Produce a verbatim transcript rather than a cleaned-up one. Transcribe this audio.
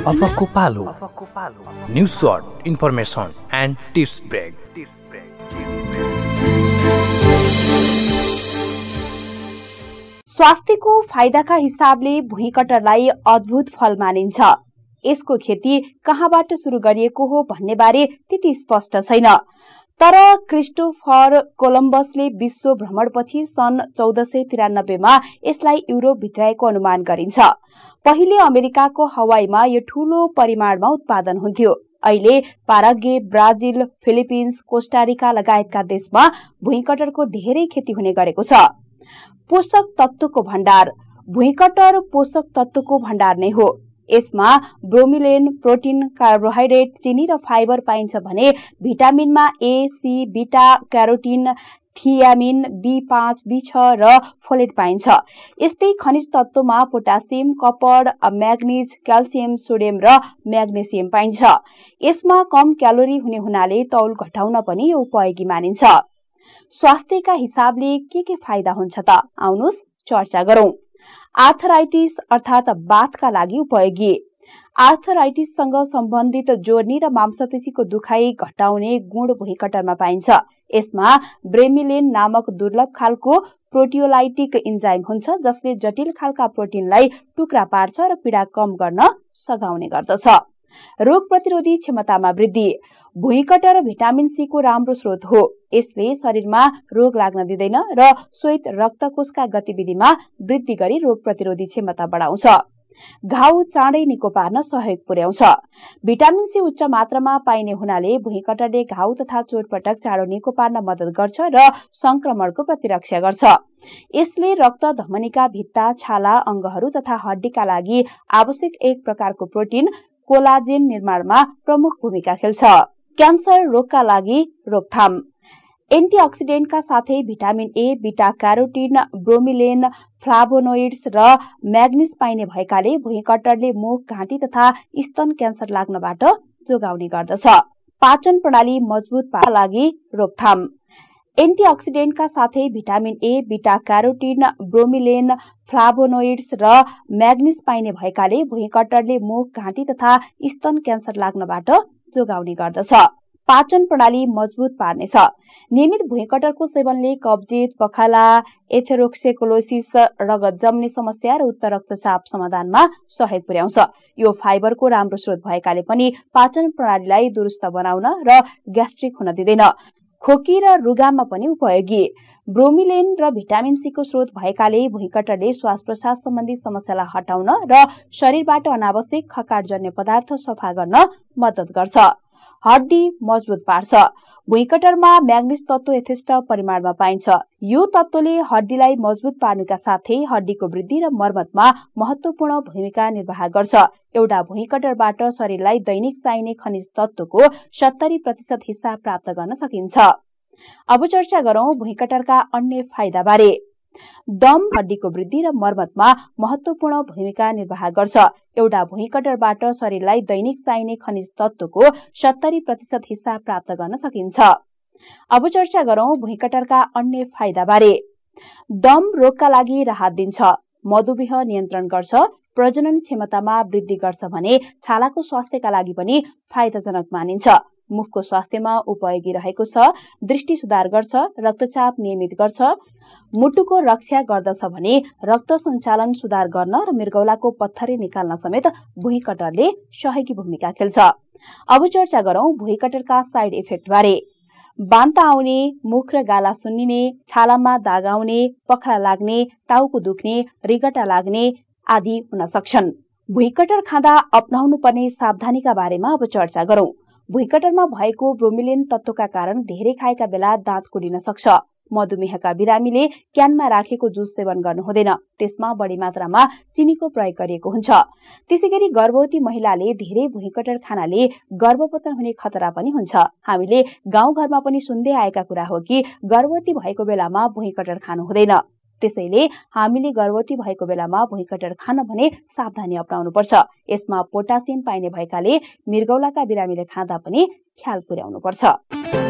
अफकको पालो news short information and tips brake. स्वास्थ्यको फाइदाका हिसाबले भुइँकटरलाई अद्भुत फल मानिन्छ। यसको खेती कहाँबाट सुरु गरिएको हो भन्ने बारे त्यति स्पष्ट छैन। तर क्रिस्टोफर कोलम्बसले विश्व भ्रमणपछि सन् चौध सय तिरानब्बेमा यसलाई युरोप भित्राएको अनुमान गरिन्छ। पहिले अमेरिकाको हवाईमा यो ठूलो परिमाणमा उत्पादन हुन्थ्यो। अहिले पाराग्वे, ब्राजिल, फिलिपिन्स, कोस्टारिका लगायतका देशमा भुइँकटरको धेरै खेती हुने गरेको छ। पोषक तत्वको भण्डार। भुइँकटर पोषक तत्वको भण्डार नै हो। यसमा ब्रोमिलेन, प्रोटिन, कार्बोहाइड्रेट, चिनी र फाइबर पाइन्छ भने भिटामिनमा ए, सी, बीटा क्यारोटिन, थियामिन, बी पाँच, बी छ र फोलेट पाइन्छ। यस्तै खनिज तत्वमा पोटासियम, कपर, म्याग्निज, क्याल्सियम, सोडियम र म्याग्नेसियम पाइन्छ। यसमा कम क्यालोरी हुने हुनाले तौल घटाउन पनि यो उपयोगी मानिन्छ। स्वास्थ्यका हिसाबले के के फाइदा हुन्छ त आउनुस् चर्चा गरौं। आर्थराइटिस अर्थात बाथका लागि उपयोगी। आर्थराइटिससँग सम्बन्धित जोर्नी र मांसपेशीको दुखाइ घटाउने गुण भुइँकटरमा पाइन्छ। यसमा ब्रोमिलेन नामक दुर्लभ खालको प्रोटियोलाइटिक इन्जाइम हुन्छ जसले जटिल खालका प्रोटिनलाई टुक्रा पार्छ र पीडा कम गर्न सघाउने गर्दछ। रोग प्रतिरोधी क्षमतामा वृद्धि। भुइँकटर भिटामिन सी को राम्रो स्रोत हो। यसले शरीरमा रोग लाग्न दिँदैन र श्वेत रक्तकोषका गतिविधिमा वृद्धि गरी रोग प्रतिरोधी क्षमता बढाउँछ। घाउ चाँडै निको पार्न सहयोग पुर्याउँछ। भिटामिन सी उच्च मात्रामा पाइने हुनाले भुइँकटरले घाउ तथा चोटपटक चाँडो निको पार्न मद्दत गर्छ र संक्रमणको प्रतिरक्षा गर्छ। यसले रक्त धमनीका भित्ता, छाला, अंगहरू तथा हड्डीका लागि आवश्यक एक प्रकारको प्रोटिन कोलाजेन निर्माणमा प्रमुख भूमिका खेल्छ। क्यान्सर रोगका लागि रोकथाम। एन्टिअक्सिडेन्टका साथै भिटामिन ए, बीटा क्यारोटिन, ब्रोमिलेन, फ्लाभोनोइड्स र म्याग्निज पाइने भएकाले भुइँकटरले मुख, घाँटी तथा स्तन क्यान्सर लाग्नबाट जोगाउने गर्दछ। पाचन प्रणाली मजबुत पार्नका लागि रोकथाम। एन्टिअक्सिडेन्टका साथै भिटामिन ए, बीटा क्यारोटिन, ब्रोमिलेन, फ्लाभोनोइड्स र म्याग्निज पाइने भएकाले भुइँकटरले मुख, घाँटी तथा स्तन क्यान्सर लाग्नबाट जोगाउने गर्दछ। पाचन प्रणाली मजबुत पार्नेछ। नियमित भुइँकटरको सेवनले कब्जियत, पखाला, एथेरोस्क्लेरोसिस, रगत जम्ने समस्या र उच्च रक्तचाप समाधानमा सहयोग पुर्याउँछ। यो फाइबरको राम्रो स्रोत भएकाले पनि पाचन प्रणालीलाई दुरुस्त बनाउन र ग्यास्ट्रिक हुन दिँदैन। खोकी र रुगामा पनि उपयोगी। ब्रोमिलेन र भिटामिन सी को स्रोत भएकाले भुइँकटरले श्वास प्रश्वास सम्बन्धी समस्यालाई हटाउन र शरीरबाट अनावश्यक खकारजन्य पदार्थ सफा गर्न मद्दत गर्छ। हड्डी मजबुत पार्छ। भुइँकटरमा म्याग्निज तत्व यथेष्ट परिमाणमा पाइन्छ। यो तत्वले हड्डीलाई मजबुत पार्नुका साथै हड्डीको वृद्धि र मर्मतमा महत्वपूर्ण भूमिका निर्वाह गर्छ। एउटा भुइँकटरबाट शरीरलाई दैनिक चाहिने खनिज तत्वको सत्तरी प्रतिशत हिस्सा प्राप्त गर्न सकिन्छ। अब चर्चा गरौं भुइँकटरका अन्य फाइदा बारे। दम हड्डीको वृद्धि र मर्मतमा महत्वपूर्ण भूमिका निर्वाह गर्छ। एउटा भुइँकटरबाट शरीरलाई दैनिक चाहिने खनिज तत्वको सत्तरी प्रतिशत हिस्सा प्राप्त गर्न सकिन्छ। अब चर्चा गरौं भुइँकटरका अन्य फाइदा बारे। दम रोगका लागि राहत दिन्छ। मधुमेह नियन्त्रण गर्छ। प्रजनन क्षमतामा वृद्धि गर्छ भने छालाको स्वास्थ्यका लागि पनि फाइदाजनक मानिन्छ। मुखको स्वास्थ्यमा उपयोगी रहेको छ। दृष्टि सुधार गर्छ। रक्तचाप नियमित गर्छ। मुटुको रक्षा गर्दछ भने रक्त सञ्चालन सुधार गर्न र मृगौलाको पत्थरी निकाल्न समेत भुइँकटरले सहयोगी भूमिका खेल्छ। अब चर्चा गरौं भुइँकटरका साइड इफेक्ट बारे। बान्ता आउने, मुख र गाला सुन्निने, छालामा दाग आउने, पखाला लाग्ने, टाउको दुख्ने, रिगटा लाग्ने आदि हुन सक्छन्। भुइँकटर खाँदा अपनाउनु पर्ने सावधानीका बारेमा अब चर्चा गरौं। भुइँकटरमा भएको ब्रोमिलेन तत्वका कारण धेरै खाएका बेला दाँत कुलिन सक्छ। मधुमेहका बिरामीले क्यानमा राखेको जुस सेवन गर्नु हुँदैन। त्यसमा बढी मात्रामा चिनीको प्रयोग गरिएको हुन्छ। त्यसैगरी गर्भवती महिलाले धेरै भुइँकटर खानाले गर्भपतन हुने खतरा पनि हुन्छ। हामीले गाउँघरमा पनि सुन्दै आएका कुरा हो कि गर्भवती भएको बेलामा भुइँकटर खानु हुँदैन। त्यसैले हामीले गर्भवती भएको बेलामा भुइँकटर खान भने सावधानी अपनाउनु पर्छ। यसमा पोटासियम पाइने भएकाले मृगौलाका बिरामीले खाँदा पनि ख्याल पुर्याउनु पर्छ।